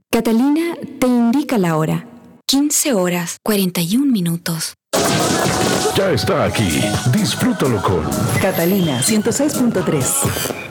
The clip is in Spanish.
Catalina te indica la hora. 15 horas, 41 minutos. Ya está aquí. Disfrútalo con Catalina 106.3.